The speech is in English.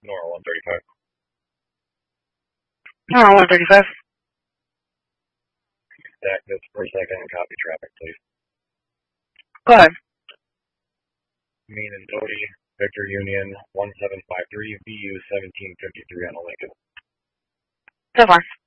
Nora 135. Nora 135. Stack this per second and copy traffic, please. Go ahead. Mean and Doty, Victor Union 1753, VU 1753 on a Lincoln. So far.